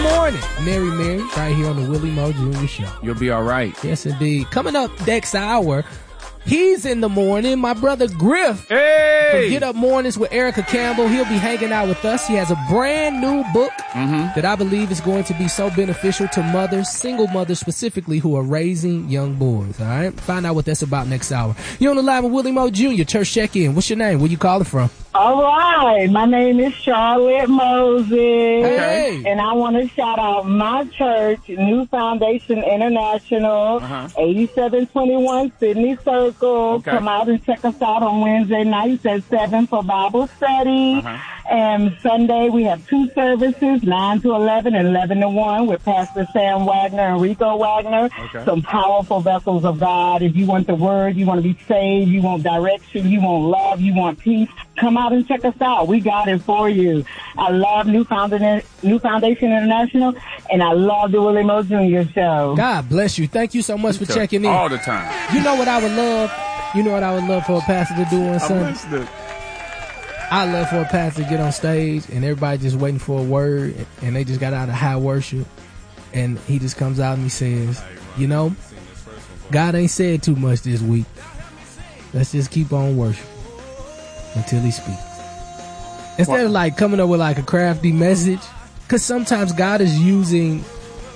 morning. Mary, right here on the Willie Mo Jr. Show. You'll be all right. Yes, indeed. Coming up next hour, he's in the morning. My brother Griff. Hey! From Get Up Mornings with Erica Campbell. He'll be hanging out with us. He has a brand new book that I believe is going to be so beneficial to mothers, single mothers specifically, who are raising young boys. All right? Find out what that's about next hour. You're on the line with Willie Mo Jr. Church Check-In. What's your name? Where you calling from? All right. My name is Charlotte Moses. Hey. And I want to shout out my church, New Foundation International, 8721 Sydney Circle. Okay. Come out and check us out on Wednesday nights at 7 for Bible study. And Sunday we have 2 services, 9 to 11 and 11 to 1 with Pastor Sam Wagner and Rico Wagner. Okay. Some powerful vessels of God. If you want the word, you want to be saved, you want direction, you want love, you want peace, come out and check us out. We got it for you. I love New Foundation International, and I love the Willie Mo Jr. Show. God bless you. Thank you so much for checking in. All the time. You know what I would love? You know what I would love for a pastor to do on Sunday? I love for a pastor to get on stage and everybody just waiting for a word, and they just got out of high worship, and he just comes out and he says, you know, God ain't said too much this week. Let's just keep on worshiping until he speaks. Instead of like coming up with like a crafty message, because sometimes God is using,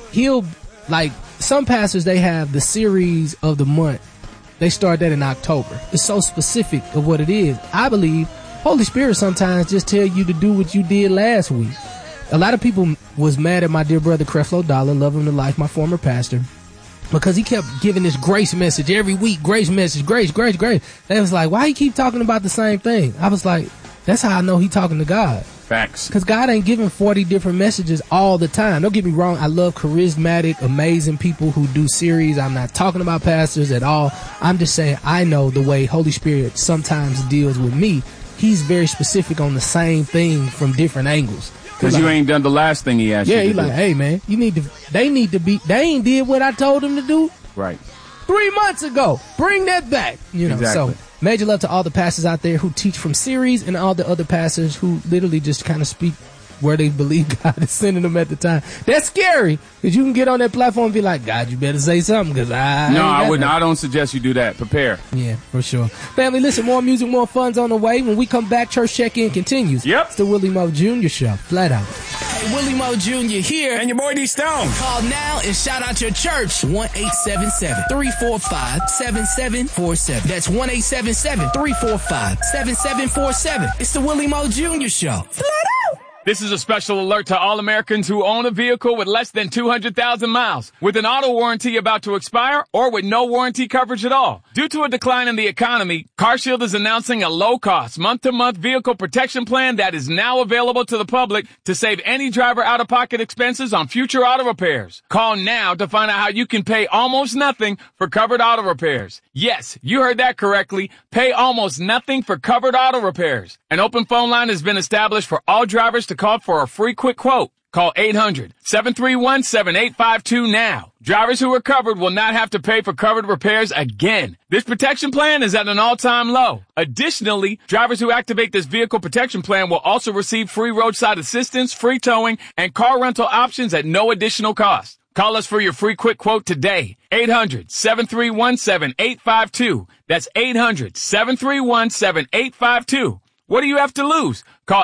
some pastors, they have the series of the month. They start that in October. It's so specific of what it is. I believe Holy Spirit sometimes just tell you to do what you did last week. A lot of people was mad at my dear brother Creflo Dollar, love him to life, my former pastor, because he kept giving this grace message every week. Grace message, grace. They was like, why you keep talking about the same thing? I was like, that's how I know he talking to God. Facts. Because God ain't giving 40 different messages all the time. Don't get me wrong. I love charismatic, amazing people who do series. I'm not talking about pastors at all. I'm just saying I know the way Holy Spirit sometimes deals with me. He's very specific on the same thing from different angles. Because you ain't done the last thing he asked you to do. Yeah, he's like, hey, man, they ain't did what I told them to do. Right. 3 months ago. Bring that back. You know, exactly. So major love to all the pastors out there who teach from series and all the other pastors who literally just kind of speak where they believe God is sending them at the time. That's scary, because you can get on that platform and be like, God, you better say something, because I wouldn't. I don't suggest you do that. Prepare. Yeah, for sure. Family, listen, more music, more fun's on the way. When we come back, Church Check-In continues. Yep. It's the Willie Mo Jr. Show. Flat out. Hey, Willie Mo Jr. here. And your boy D Stone. Call now and shout out your church. 1-877-345-7747. That's 1-877-345-7747. It's the Willie Mo Jr. Show. Flat out. This is a special alert to all Americans who own a vehicle with less than 200,000 miles, with an auto warranty about to expire, or with no warranty coverage at all. Due to a decline in the economy, CarShield is announcing a low-cost, month-to-month vehicle protection plan that is now available to the public to save any driver out-of-pocket expenses on future auto repairs. Call now to find out how you can pay almost nothing for covered auto repairs. Yes, you heard that correctly. Pay almost nothing for covered auto repairs. An open phone line has been established for all drivers to call for a free quick quote. Call 800-731-7852 now. Drivers who are covered will not have to pay for covered repairs again. This protection plan is at an all-time low. Additionally, drivers who activate this vehicle protection plan will also receive free roadside assistance, free towing, and car rental options at no additional cost. Call us for your free quick quote today. 800-731-7852. That's 800-731-7852. What do you have to lose? Call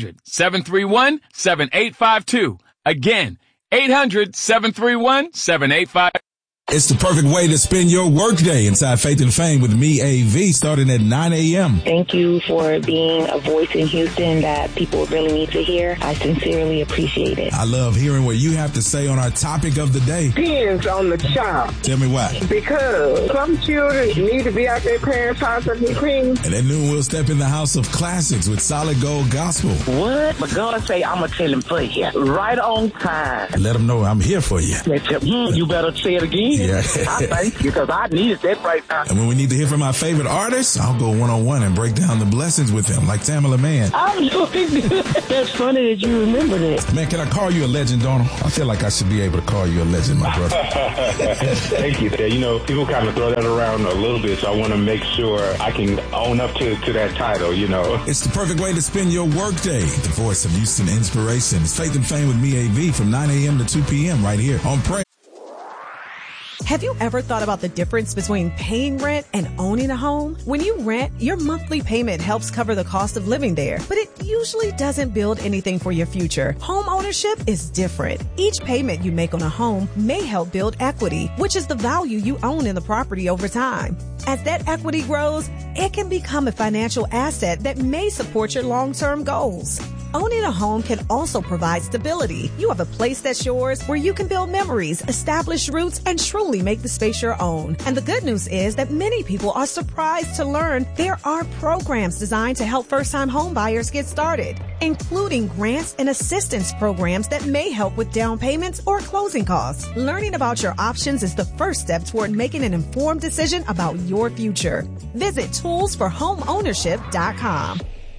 800-731-7852. Again, 800-731-7852. It's the perfect way to spend your workday inside Faith and Fame with me, AV, starting at 9 a.m. Thank you for being a voice in Houston that people really need to hear. I sincerely appreciate it. I love hearing what you have to say on our topic of the day. Depends on the child. Tell me why. Because some children need to be out their parents' house and be clean. And at noon, we'll step in the house of classics with Solid Gold Gospel. What? But God say I'm going to tell him for you. Right on time. And let them know I'm here for you. You better say it again. Yeah. I thank you because I needed that right now. And when we need to hear from our favorite artists, I'll go one-on-one and break down the blessings with them, like Tamala Mann. That's funny that you remember that. Man, can I call you a legend, Donald? I feel like I should be able to call you a legend, my brother. Thank you. You know, people kind of throw that around a little bit, so I want to make sure I can own up to that title, you know. It's the perfect way to spend your workday. The voice of Houston Inspiration. It's Faith and Fame with me, AV, from 9 a.m. to 2 p.m. right here on Pray. Have you ever thought about the difference between paying rent and owning a home? When you rent, your monthly payment helps cover the cost of living there, but it usually doesn't build anything for your future. Home ownership is different. Each payment you make on a home may help build equity, which is the value you own in the property over time. As that equity grows, it can become a financial asset that may support your long-term goals. Owning a home can also provide stability. You have a place that's yours where you can build memories, establish roots, and truly make the space your own. And the good news is that many people are surprised to learn there are programs designed to help first-time home buyers get started, including grants and assistance programs that may help with down payments or closing costs. Learning about your options is the first step toward making an informed decision about your future. Visit toolsforhomeownership.com.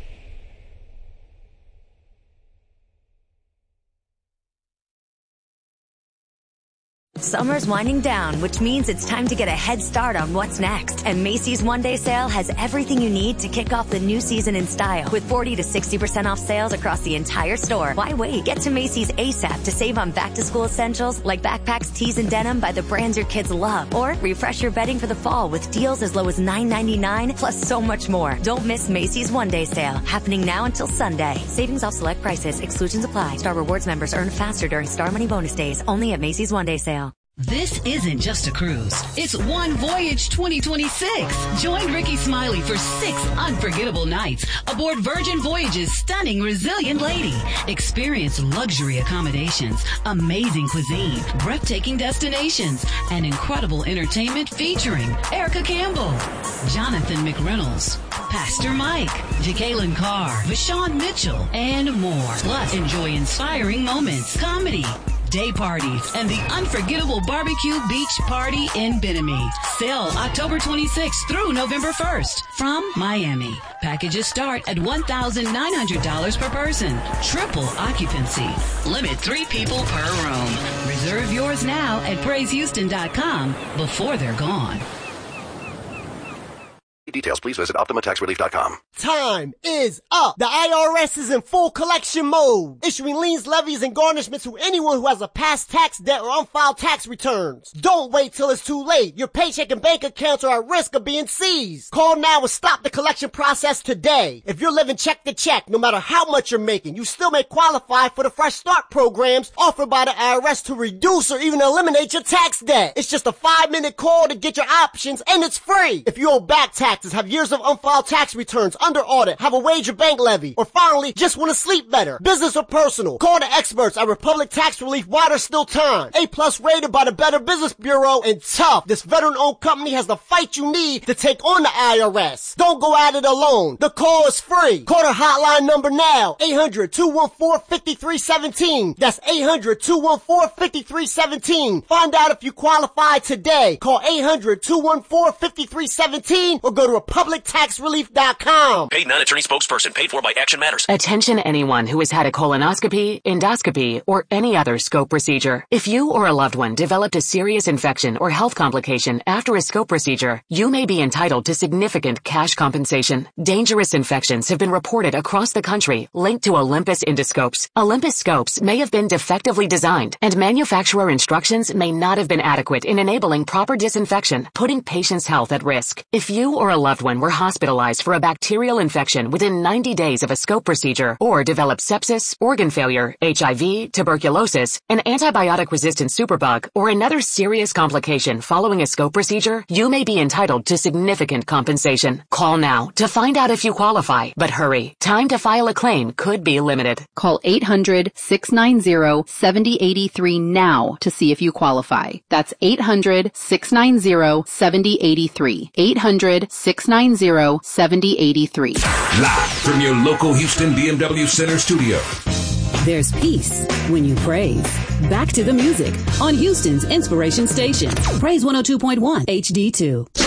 Summer's winding down, which means it's time to get a head start on what's next. And Macy's One-Day Sale has everything you need to kick off the new season in style. With 40 to 60% off sales across the entire store. Why wait? Get to Macy's ASAP to save on back-to-school essentials like backpacks, tees, and denim by the brands your kids love. Or refresh your bedding for the fall with deals as low as $9.99, plus so much more. Don't miss Macy's One-Day Sale, happening now until Sunday. Savings off select prices. Exclusions apply. Star Rewards members earn faster during Star Money bonus days. Only at Macy's One-Day Sale. This isn't just a cruise. It's One Voyage 2026. Join Ricky Smiley for 6 unforgettable nights aboard Virgin Voyage's stunning Resilient Lady. Experience luxury accommodations, amazing cuisine, breathtaking destinations, and incredible entertainment featuring Erica Campbell, Jonathan McReynolds, Pastor Mike, Jacqueline Carr, Vashawn Mitchell, and more. Plus, enjoy inspiring moments, comedy, day parties, and the unforgettable barbecue beach party in Bimini. Sale October 26th through November 1st from Miami. Packages start at $1,900 per person. Triple occupancy. Limit 3 people per room. Reserve yours now at PraiseHouston.com before they're gone. Details, please visit OptimaTaxRelief.com. Time is up. The IRS is in full collection mode, issuing liens, levies, and garnishments to anyone who has a past tax debt or unfiled tax returns. Don't wait till it's too late. Your paycheck and bank accounts are at risk of being seized. Call now and stop the collection process today. If you're living check to check, no matter how much you're making, you still may qualify for the Fresh Start programs offered by the IRS to reduce or even eliminate your tax debt. It's just a 5-minute call to get your options, and it's free. If you owe back taxes, have years of unfiled tax returns, under audit, have a wage or bank levy, or finally just want to sleep better, business or personal, call the experts at Republic Tax Relief while there's still time. A+ rated by the Better Business Bureau, and tough. This veteran-owned company has the fight you need to take on the IRS. Don't go at it alone. The call is free. Call the hotline number now, 800-214-5317. That's 800-214-5317. Find out if you qualify today. Call 800-214-5317 or go to RepublicTaxRelief.com. Paid non-attorney spokesperson paid for by Action Matters. Attention anyone who has had a colonoscopy, endoscopy, or any other scope procedure. If you or a loved one developed a serious infection or health complication after a scope procedure, you may be entitled to significant cash compensation. Dangerous infections have been reported across the country linked to Olympus endoscopes. Olympus scopes may have been defectively designed, and manufacturer instructions may not have been adequate in enabling proper disinfection, putting patients' health at risk. If you or a loved one were hospitalized for a bacterial infection within 90 days of a scope procedure, or developed sepsis, organ failure, HIV, tuberculosis, an antibiotic-resistant superbug, or another serious complication following a scope procedure, you may be entitled to significant compensation. Call now to find out if you qualify, but hurry. Time to file a claim could be limited. Call 800-690-7083 now to see if you qualify. That's 800-690-7083. 800-690-7083. Live from your local Houston BMW Center studio. There's peace when you praise. Back to the music on Houston's Inspiration Station. Praise 102.1 HD2.